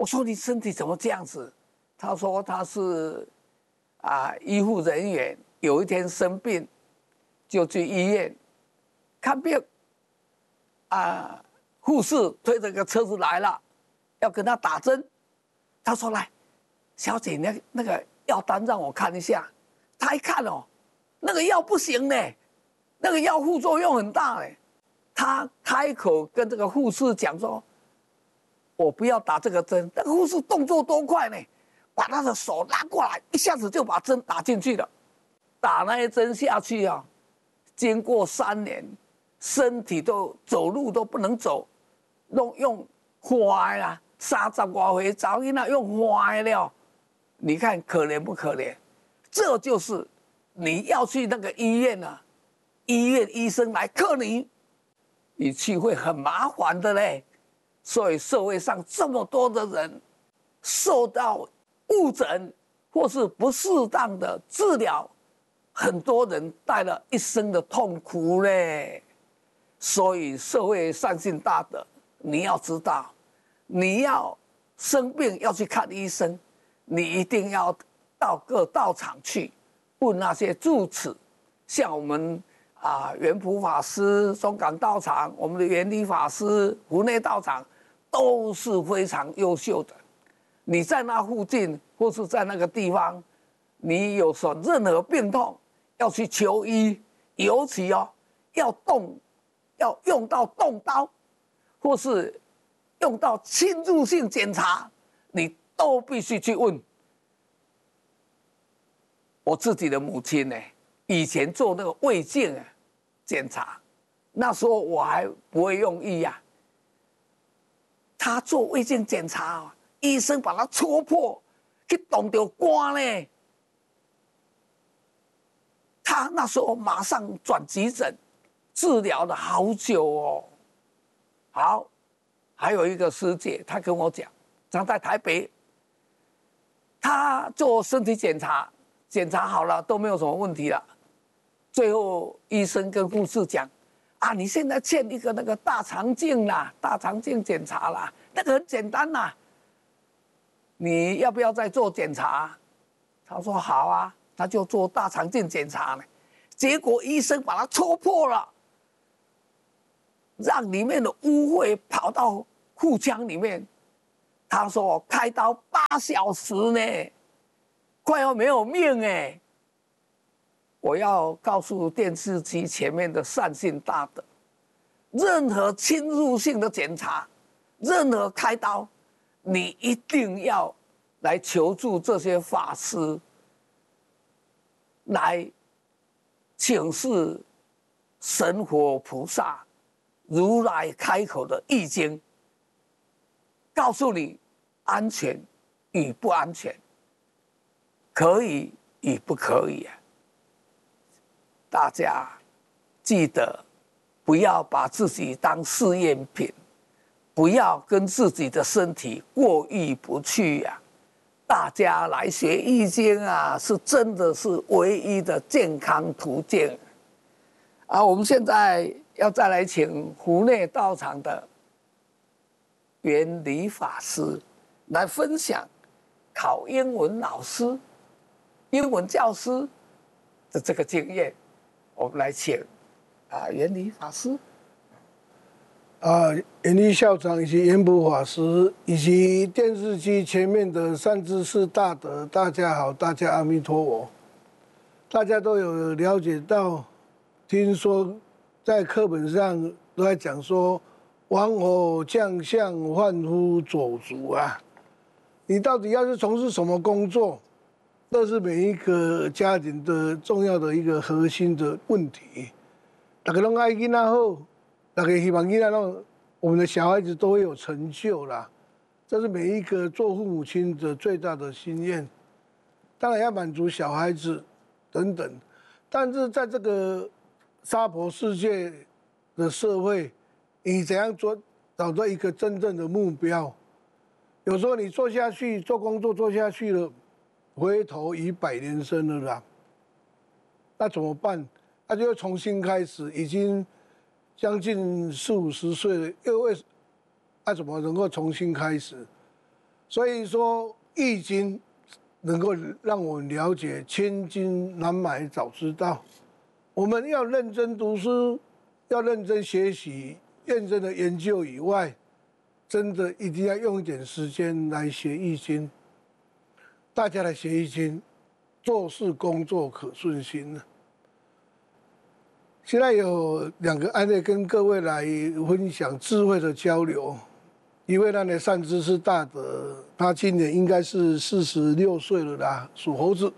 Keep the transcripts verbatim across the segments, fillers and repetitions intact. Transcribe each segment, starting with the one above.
我说你身体怎么这样子？他说他是啊医护人员，有一天生病就去医院看病，啊护士推着个车子来了，要跟他打针。他说来，小姐那那个药单让我看一下。他一看哦，那个药不行呢，那个药副作用很大呢。他开口跟这个护士讲说：“我不要打这个针。”那个护士动作多快呢，把他的手拉过来，一下子就把针打进去了。打那一针下去啊，经过三年，身体都走路都不能走，用用花啦，三十多岁早囡仔用花了，你看可怜不可怜？这就是你要去那个医院啊，医院医生来克你，你去会很麻烦的嘞。所以社会上这么多的人受到误诊或是不适当的治疗，很多人带了一生的痛苦嘞。所以社会善心大德，你要知道，你要生病要去看医生，你一定要到各道场去问那些住持，像我们啊元普法师、中港道场，我们的元理法师、湖内道场都是非常优秀的。你在那附近或是在那个地方，你有所任何病痛要去求医，尤其哦要动，要用到动刀，或是用到侵入性检查，你都必须去问。我自己的母亲呢，以前做那个胃镜啊检查，那时候我还不会用医呀、啊。她做胃镜检查啊，医生把它戳破，去动到肝呢。她那时候马上转急诊，治疗了好久哦。好，还有一个师姐，她跟我讲，她在台北，她做身体检查。检查好了都没有什么问题了，最后医生跟护士讲：“啊，你现在欠一个那个大肠镜啦，大肠镜检查啦，那个很简单啦，你要不要再做检查？”他说：“好啊。”他就做大肠镜检查呢，结果医生把他戳破了，让里面的污秽跑到腹腔里面。他说开刀八小时呢。快要没有命哎！我要告诉电视机前面的善信大德，任何侵入性的检查，任何开刀，你一定要来求助这些法师，来请示神佛菩萨、如来开口的易经，告诉你安全与不安全。可以与不可以啊？大家记得不要把自己当试验品，不要跟自己的身体过意不去啊！大家来学易经啊，是真的是唯一的健康途径啊！我们现在要再来请湖内道场的元理法师来分享考英文老师。英文教师的这个经验，我们来请啊元理法师、 啊元理校长以及元普法师以及电视机前面的善知识大德，大家好，大家阿弥陀佛。大家都有了解到，听说在课本上都在讲说，王侯将相贩夫走卒啊，你到底要是从事什么工作？这是每一个家庭的重要的一个核心的问题。大家都爱囡仔好，大家希望囡仔让我们的小孩子都会有成就啦。这是每一个做父母亲的最大的心愿。当然要满足小孩子等等，但是在这个娑婆世界的社会，你怎样做找到一个真正的目标？有时候你做下去，做工作做下去了。回头已百年身了啦，那怎么办？那就要重新开始，已经将近四五十岁了，又为那怎么能够重新开始？ 所以说《易经》能够让我们了解千金难买早知道，我们要认真读书，要认真学习，认真的研究以外，真的一定要用一点时间来学《易经》。大家来学《易经》，做事工作可顺心了。现在有两个案例跟各位来分享智慧的交流。一位呢，善知识大德，他今年应该是四十六岁了啦，属猴子。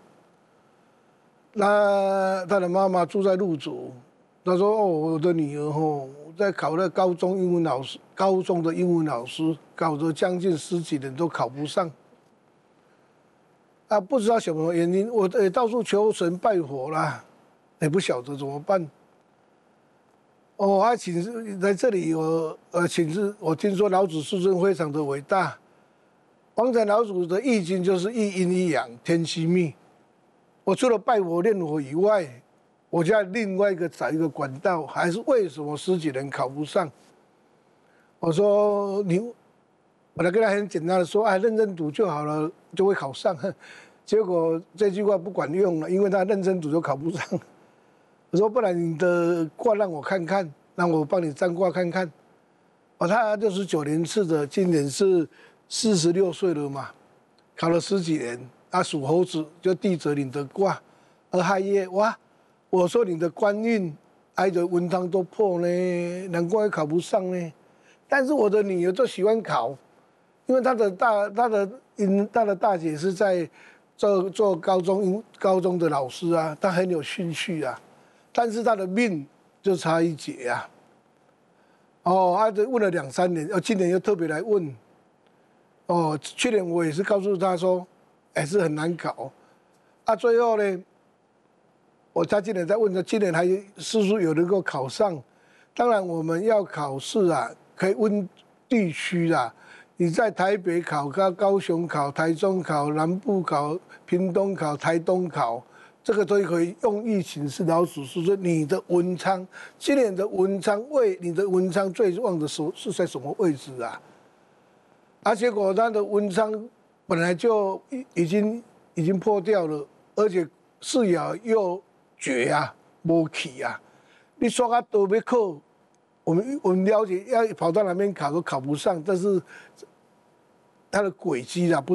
那他的妈妈住在鹿竹，他说：“哦，我的女儿哦，在考那高中英文老师，高中的英文老师，搞得将近十几年都考不上。啊，不知道什么原因，我也到处求神拜佛啦，也不晓得怎么办。”哦，啊，请示在这里我呃请示，我听说老子师尊非常的伟大。王禅老祖的易经就是一阴一阳，天机密。我除了拜佛念佛以外，我在另外一个找一个管道，还是为什么十几人考不上？我说你，我来跟他很简单的说，哎，认真读就好了，就会考上。结果这句话不管用了，因为他认真读就考不上。我说不然你的卦让我看看，让我帮你占卦看看。哦，他六十九年次的，今年是四十六岁了嘛，考了十几年。他属猴子，就地泽领的卦，而亥夜哇，我说你的官运、挨着文昌都破呢，难怪考不上呢。但是我的女儿就喜欢考，因为她的大她的因她的大姐是在做做高中高中的老师啊，她很有兴趣啊。但是他的命就差一截呀、啊，哦，他就问了两三年，哦，今年又特别来问，哦，去年我也是告诉他说，还是很难考，啊，最后呢，我他今年在问他，今年还是不是有能够考上？当然我们要考试啊，可以问地区啦，你在台北考、高高雄考、台中考、南部考、屏东考、台东考。这个都可以用易请示老祖师说，你的文昌今年的文昌位，你的文昌最旺的时候是在什么位置啊？啊，结果他的文昌本来就已经已经破掉了，而且视爻又绝啊，无起啊，你说他都要考，我们我们了解要跑到那边考都考不上，但是他的轨迹啊不。